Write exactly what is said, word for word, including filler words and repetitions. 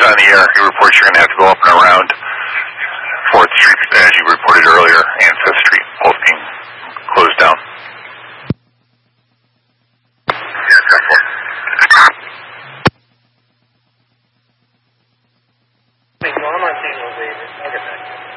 on the air. He reports you're going to have to go up and around fourth Street, as you reported earlier, and fifth Street, both being closed down. Well, I'm on signal, David. I'll get back to you.